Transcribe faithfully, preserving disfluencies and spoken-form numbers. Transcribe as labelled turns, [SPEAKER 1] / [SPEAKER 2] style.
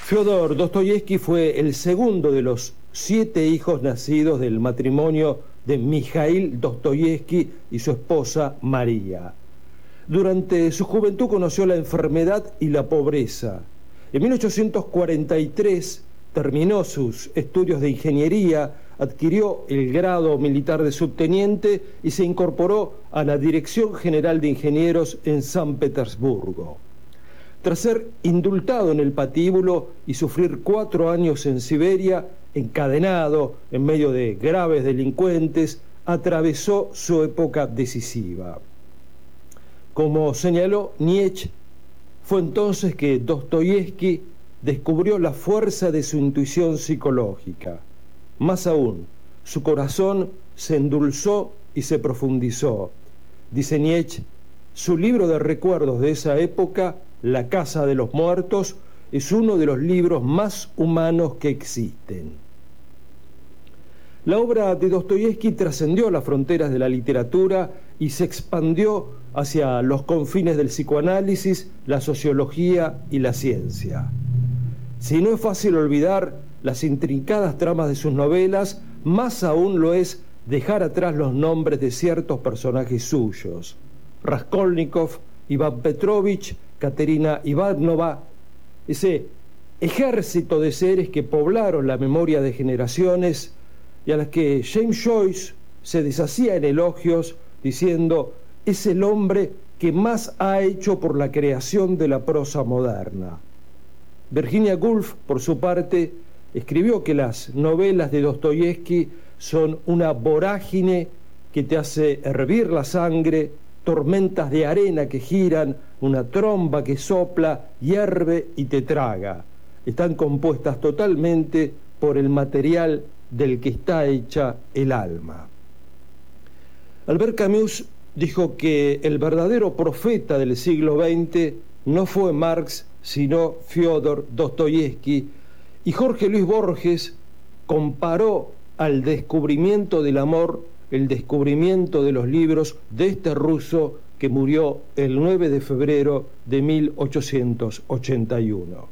[SPEAKER 1] Fyodor Dostoyevsky fue el segundo de los siete hijos nacidos del matrimonio de Mikhail Dostoyevsky y su esposa María. Durante su juventud conoció la enfermedad y la pobreza. En mil ochocientos cuarenta y tres terminó sus estudios de ingeniería, adquirió el grado militar de subteniente y se incorporó a la Dirección General de Ingenieros en San Petersburgo. Tras ser indultado en el patíbulo y sufrir cuatro años en Siberia, encadenado en medio de graves delincuentes, atravesó su época decisiva. Como señaló Nietzsche, fue entonces que Dostoyevsky descubrió la fuerza de su intuición psicológica. Más aún, su corazón se endulzó y se profundizó. Dice Nietzsche, su libro de recuerdos de esa época, La Casa de los Muertos, es uno de los libros más humanos que existen. La obra de Dostoyevsky trascendió las fronteras de la literatura y se expandió hacia los confines del psicoanálisis, la sociología y la ciencia. Si no es fácil olvidar las intrincadas tramas de sus novelas, más aún lo es dejar atrás los nombres de ciertos personajes suyos. Raskolnikov, Iván Petrovich, Katerina Ivanova, ese ejército de seres que poblaron la memoria de generaciones y a las que James Joyce se deshacía en elogios diciendo: es el hombre que más ha hecho por la creación de la prosa moderna. Virginia Woolf, por su parte, escribió que las novelas de Dostoyevsky son una vorágine que te hace hervir la sangre, tormentas de arena que giran, una tromba que sopla, hierve y te traga. Están compuestas totalmente por el material del que está hecha el alma. Albert Camus dijo que el verdadero profeta del siglo veinte no fue Marx, sino Fyodor Dostoyevsky, y Jorge Luis Borges comparó al descubrimiento del amor, el descubrimiento de los libros de este ruso que murió el nueve de febrero de mil ochocientos ochenta y uno.